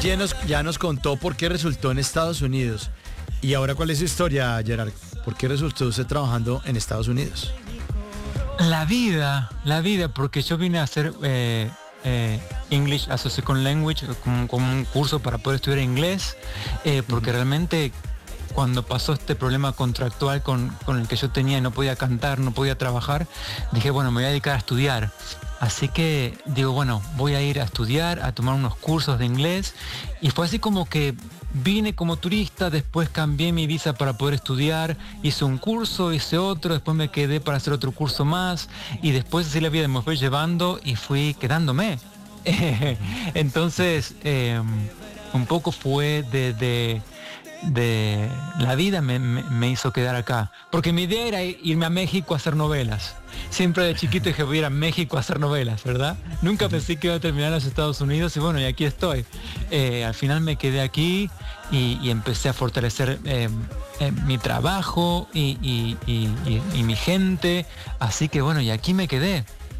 ya nos contó por qué resultó en Estados Unidos. Y ahora, ¿cuál es su historia, Gerard? ¿Por qué resultó usted trabajando en Estados Unidos? La vida, porque yo vine a hacer English as a Second Language, como un curso para poder estudiar inglés, porque realmente cuando pasó este problema contractual con el que yo tenía y no podía cantar, no podía trabajar, dije, bueno, me voy a dedicar a estudiar. Así que digo, bueno, voy a ir a estudiar, a tomar unos cursos de inglés, y fue así como que vine como turista, después cambié mi visa para poder estudiar, hice un curso, hice otro, después me quedé para hacer otro curso más, y después así la vida me fue llevando y fui quedándome. Entonces, un poco fue de la vida me hizo quedar acá, porque mi idea era irme a México a hacer novelas. Siempre de chiquito dije voy a ir a México a hacer novelas, ¿verdad? Nunca pensé que iba a terminar en los Estados Unidos, y bueno, y aquí estoy. Al final me quedé aquí y empecé a fortalecer mi trabajo y mi gente, así que bueno, y aquí me quedé.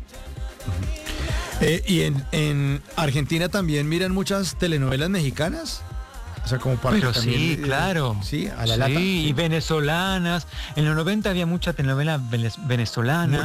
¿Y en Argentina también miran muchas telenovelas mexicanas? O sea, como para pero también, sí, claro. Sí, a la sí, lata. Y venezolanas. En los 90 había mucha telenovela venezolana.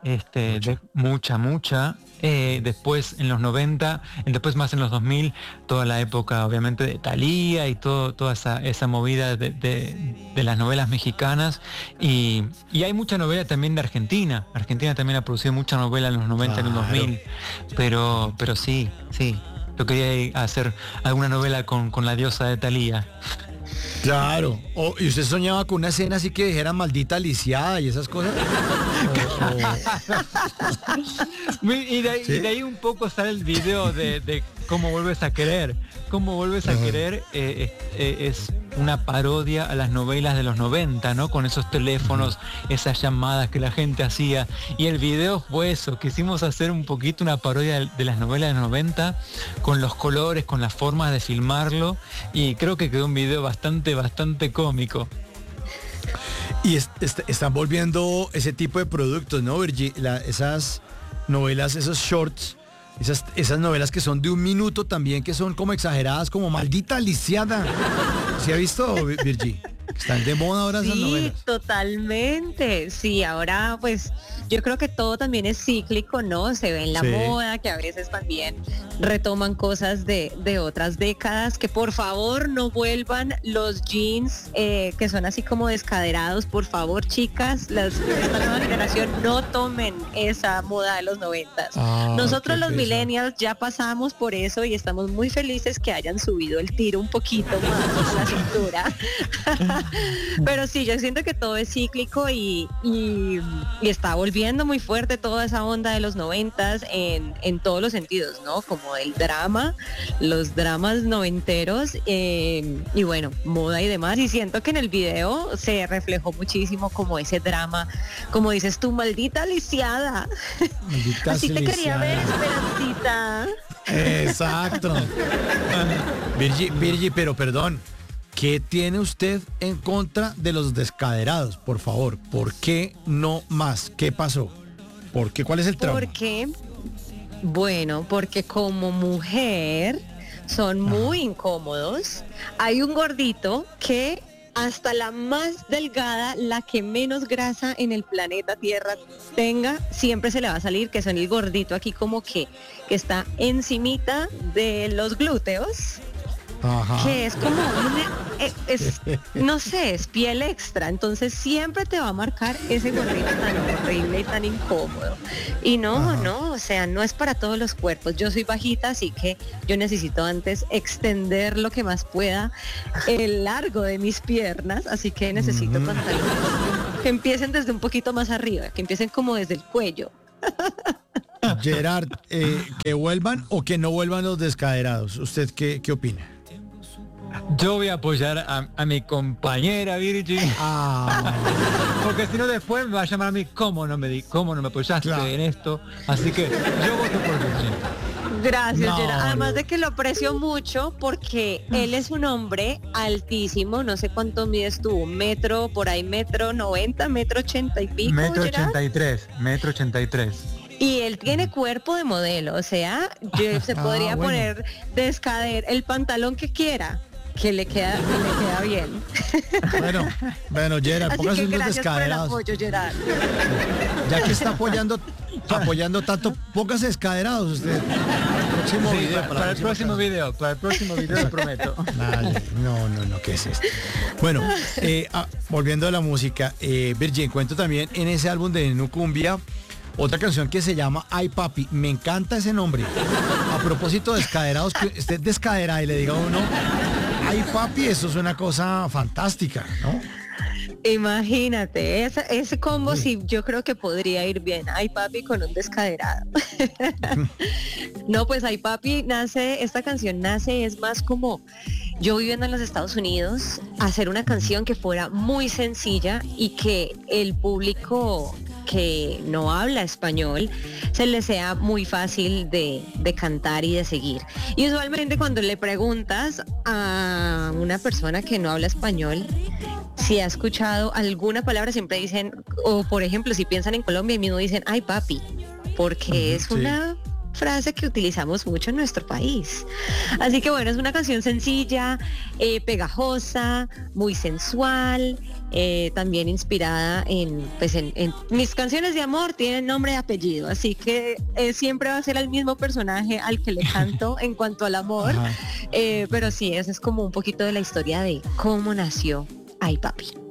Mucha. Después en los 90, después más en los 2000, toda la época obviamente de Thalía y toda esa movida de las novelas mexicanas. Y hay mucha novela también de Argentina. Argentina también ha producido mucha novela en los 90 y en los 2000. Pero sí. Yo quería hacer alguna novela con la diosa de Thalía. Claro. ¿Y usted soñaba con una escena así que dijera maldita lisiada y esas cosas? Y de ahí un poco sale el video de Cómo vuelves a querer. Cómo vuelves a querer es una parodia a las novelas de los 90, ¿no? Con esos teléfonos, esas llamadas que la gente hacía. Y el video fue eso, quisimos hacer un poquito una parodia de las novelas de los 90, con los colores, con las formas de filmarlo, y creo que quedó un video bastante cómico. Y están volviendo ese tipo de productos, ¿no, Virgi? Esas novelas, esos shorts, esas novelas que son de 1 minuto también, que son como exageradas, como maldita lisiada. ¿Sí ha visto, Virgi? Están de moda ahora esas novelas. Sí, totalmente. Sí, ahora pues yo creo que todo también es cíclico, ¿no? Se ve en la moda, que a veces también retoman cosas de otras décadas, que por favor no vuelvan los jeans que son así como descaderados, por favor, chicas, esta nueva generación no tomen esa moda de los 90s. Nosotros los millennials ya pasamos por eso y estamos muy felices que hayan subido el tiro un poquito más a la cintura. Pero sí, yo siento que todo es cíclico y está volviendo muy fuerte toda esa onda de los 90s en todos los sentidos, ¿no? Como el drama, los dramas noventeros, y bueno, moda y demás. Y siento que en el video se reflejó muchísimo como ese drama, como dices tú, maldita lisiada. Maldita Así te lisiada. quería ver, Esperancita. Exacto. Virgi, pero perdón, ¿qué tiene usted en contra de los descaderados? Por favor, ¿por qué no más? ¿Qué pasó? ¿Por qué? ¿Cuál es el trauma? Porque como mujer son muy incómodos. Hay un gordito que hasta la más delgada, la que menos grasa en el planeta Tierra tenga, siempre se le va a salir, que son el gordito aquí como que está encimita de los glúteos. Ajá. Que es como no sé, es piel extra, entonces siempre te va a marcar ese gordito tan horrible y tan incómodo. Y no, o sea, no es para todos los cuerpos. Yo soy bajita, así que yo necesito antes extender lo que más pueda el largo de mis piernas, así que necesito pantalones que empiecen desde un poquito más arriba, que empiecen como desde el cuello. Gerard, ¿que vuelvan o que no vuelvan los descaderados? ¿Usted qué opina? Yo voy a apoyar a mi compañera Virgi. Porque si no después me va a llamar a mí, ¿cómo no me apoyaste en esto? Así que yo voto por Virgi. Gracias, Gerard. Además de que lo aprecio mucho porque él es un hombre altísimo, no sé cuánto mides tú, metro 90, metro 80 y pico. Metro 83. Y él tiene cuerpo de modelo, o sea, se podría poner el pantalón que quiera, que le queda bien. Bueno, Gerard, póngase unos descaderados. Apoyo, Gerard. Ya que está apoyando tanto, póngase descaderados usted. Para el próximo video lo prometo. Vale, no, ¿qué es esto? Bueno, volviendo a la música, Virgin, cuento también en ese álbum de Nucumbia otra canción que se llama Ay Papi. Me encanta ese nombre. A propósito de descaderados, que esté descaderada y le diga a uno Ay Papi, eso es una cosa fantástica, ¿no? Imagínate, ese combo sí, yo creo que podría ir bien. Ay Papi con un descaderado. No, pues Ay Papi esta canción nace, es más como yo viviendo en los Estados Unidos, hacer una canción que fuera muy sencilla y que el público que no habla español se le sea muy fácil de cantar y de seguir. Y usualmente cuando le preguntas a una persona que no habla español si ha escuchado alguna palabra, siempre dicen, o por ejemplo, si piensan en Colombia, mismo dicen, ay papi, porque es una frase que utilizamos mucho en nuestro país. Así que bueno, es una canción sencilla, pegajosa, muy sensual, también inspirada en mis canciones de amor tienen nombre y apellido, así que siempre va a ser el mismo personaje al que le canto en cuanto al amor, pero sí, esa es como un poquito de la historia de cómo nació Ay Papi.